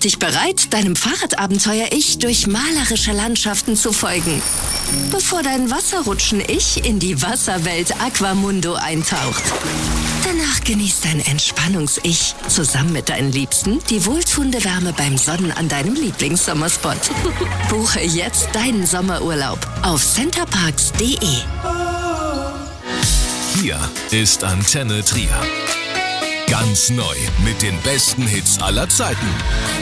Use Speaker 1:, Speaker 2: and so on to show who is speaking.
Speaker 1: dich bereit, deinem Fahrradabenteuer-Ich durch malerische Landschaften zu folgen, bevor dein Wasserrutschen-Ich in die Wasserwelt Aquamundo eintaucht. Danach genießt dein Entspannungs-Ich zusammen mit deinen Liebsten die wohltuende Wärme beim Sonnen an deinem Lieblingssommerspot. Buche jetzt deinen Sommerurlaub auf centerparks.de.
Speaker 2: Hier ist Antenne Trier. Ganz neu mit den besten Hits aller Zeiten.